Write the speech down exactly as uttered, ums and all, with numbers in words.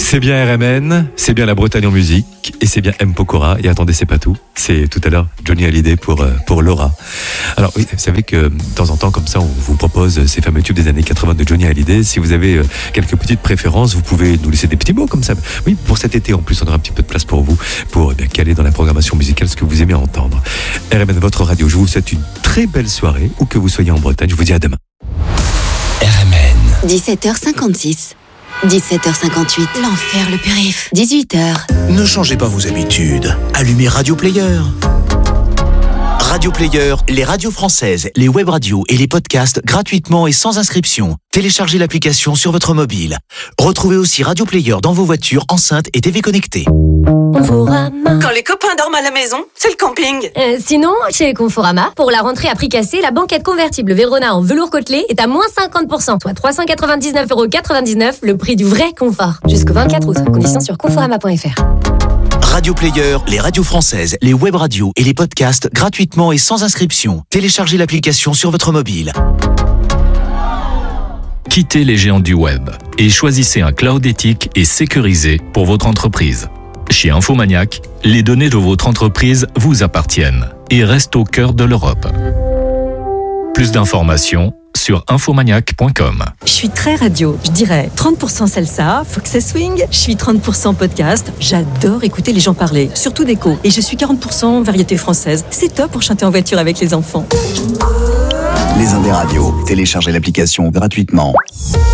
C'est bien R M N, c'est bien la Bretagne en musique, et c'est bien M. Pokora. Et attendez, c'est pas tout. C'est tout à l'heure Johnny Hallyday pour, euh, pour Laura. Alors oui, vous savez que de temps en temps, comme ça, on vous propose ces fameux tubes des années quatre-vingts de Johnny Hallyday. Si vous avez euh, quelques petites préférences, vous pouvez nous laisser des petits mots comme ça. Oui, pour cet été, en plus, on aura un petit peu de place pour vous, pour eh bien, caler dans la programmation musicale ce que vous aimez entendre. R M N, votre radio. Je vous souhaite une très belle soirée, où que vous soyez en Bretagne. Je vous dis à demain. R M N. dix-sept heures cinquante-six. dix-sept heures cinquante-huit. L'enfer le périph'. dix-huit heures. Ne changez pas vos habitudes. Allumez Radio Player. Radio Player, les radios françaises, les web radios et les podcasts gratuitement et sans inscription. Téléchargez l'application sur votre mobile. Retrouvez aussi Radio Player dans vos voitures, enceintes et T V connectées. Conforama. Quand les copains dorment à la maison, c'est le camping. Euh, sinon, chez Conforama, pour la rentrée à prix cassé, la banquette convertible Vérona en velours côtelé est à moins cinquante pour cent, soit trois cent quatre-vingt-dix-neuf euros quatre-vingt-dix-neuf, le prix du vrai confort. Jusqu'au vingt-quatre août. Conditions sur conforama point f r. Radio Player, les radios françaises, les web radios et les podcasts gratuitement et sans inscription. Téléchargez l'application sur votre mobile. Quittez les géants du web et choisissez un cloud éthique et sécurisé pour votre entreprise. Chez Infomaniac, les données de votre entreprise vous appartiennent et restent au cœur de l'Europe. Plus d'informations sur infomaniac point com. Je suis très radio, je dirais trente pour cent salsa, faut que ça swing. Je suis trente pour cent podcast, j'adore écouter les gens parler, surtout d'écho. Et je suis quarante pour cent variété française. C'est top pour chanter en voiture avec les enfants. Les Indes radios, téléchargez l'application gratuitement.